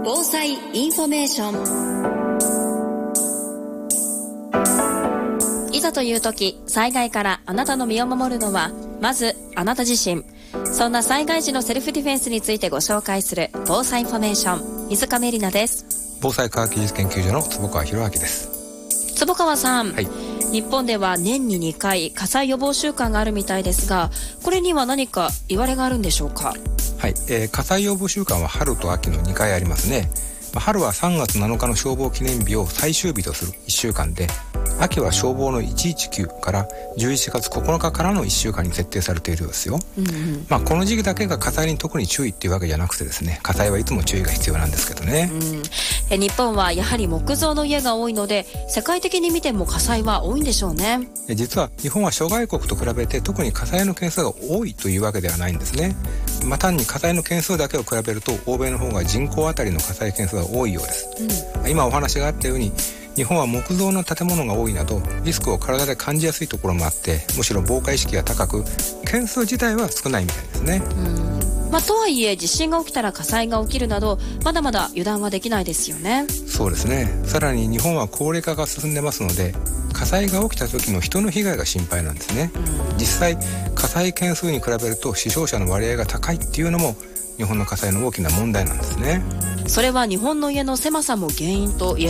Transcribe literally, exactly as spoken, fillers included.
防災インフォメーション。いざという時、災害からあなたの身を守るのはまずあなた自身。そんな災害時のセルフディフェンスについてご紹介する防災インフォメーション、水上里奈です。 防災科学技術研究所の坪川博明です。 坪川さん、 はい、 日本では年ににかい火災予防週間があるみたいですが、これには何か言われがあるんでしょうか？ はい、えー、火災予防週間は春と秋のにかいありますね。春はさんがつなのかの消防記念日を最終日とするいっしゅうかんで、秋は消防のいちいちきゅうからじゅういちがつここのかからのいっしゅうかんに設定されているようですよ。うんうん、まあ、この時期だけが火災に特に注意っていうわけじゃなくてですね、火災はいつも注意が必要なんですけどね。 うん、え日本はやはり木造の家が多いので、世界的に見ても火災は多いんでしょうね。 実は日本は諸外国と比べて特に火災の件数が多いというわけではないんですね。まあ、単に火災の件数だけを比べると欧米の方が人口あたりの火災件数が多いようです。うん、今お話があったように日本は木造の建物が多いなどリスクを体で感じやすいところもあって、むしろ防火意識が高く件数自体は少ないみたいですね。 うん、まあ、とはいえ地震が起きたら火災が起きるなどまだまだ油断はできないですよね。 そうですね。さらに日本は高齢化が進んでますので、火災が起きた時の人の被害が心配なんですね。うん、実際火災件数に比べると死傷者の割合が高いっていうのも日本の火災の大きな問題なんですね。 それは日本の家の狭さも原因と言え